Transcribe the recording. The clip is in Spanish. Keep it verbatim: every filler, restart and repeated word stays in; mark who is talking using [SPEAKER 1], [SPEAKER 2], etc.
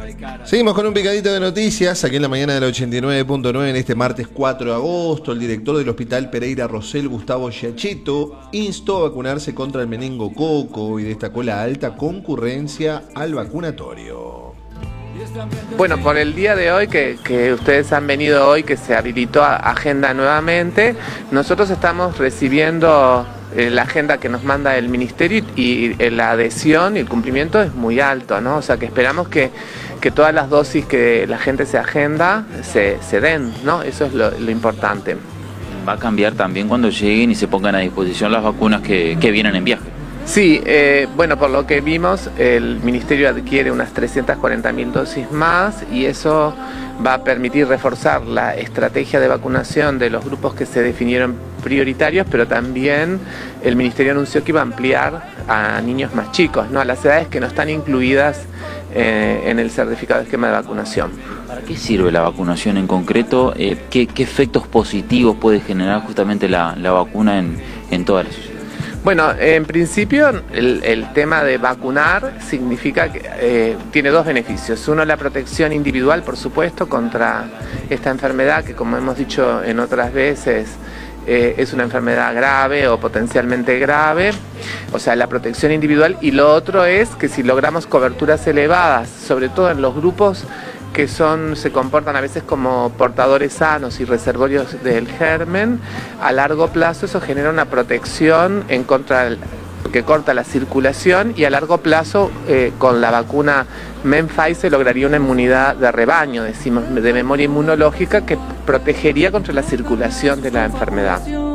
[SPEAKER 1] Seguimos con un picadito de noticias aquí en la mañana del ochenta y nueve punto nueve en este martes cuatro de agosto. El director del Hospital Pereira Rosell, Gustavo Giacchetto, instó a vacunarse contra el meningococo y destacó la alta concurrencia al vacunatorio.
[SPEAKER 2] Bueno, por el día de hoy que, que ustedes han venido hoy, que se habilitó a agenda nuevamente, nosotros estamos recibiendo eh, la agenda que nos manda el ministerio y, y la adhesión y el cumplimiento es muy alto, ¿no? O sea que esperamos que, que todas las dosis que la gente se agenda se, se den, ¿no? Eso es lo, lo importante.
[SPEAKER 3] ¿Va a cambiar también cuando lleguen y se pongan a disposición las vacunas que, que vienen en viaje?
[SPEAKER 2] Sí, eh, bueno, por lo que vimos, el Ministerio adquiere unas trescientas cuarenta mil dosis más y eso va a permitir reforzar la estrategia de vacunación de los grupos que se definieron prioritarios, pero también el Ministerio anunció que iba a ampliar a niños más chicos, ¿no? A las edades que no están incluidas eh, en el certificado de esquema de vacunación.
[SPEAKER 3] ¿Para qué sirve la vacunación en concreto? Eh, ¿qué, ¿Qué efectos positivos puede generar justamente la, la vacuna en, en toda la sociedad?
[SPEAKER 2] Bueno, en principio el, el tema de vacunar significa que eh, tiene dos beneficios. Uno, la protección individual, por supuesto, contra esta enfermedad que, como hemos dicho en otras veces, eh, es una enfermedad grave o potencialmente grave, o sea, la protección individual. Y lo otro es que si logramos coberturas elevadas, sobre todo en los grupos que son, se comportan a veces como portadores sanos y reservorios del germen, a largo plazo eso genera una protección en contra del, que corta la circulación y a largo plazo eh, con la vacuna Menfai se lograría una inmunidad de rebaño, decimos, de memoria inmunológica que protegería contra la circulación de la enfermedad.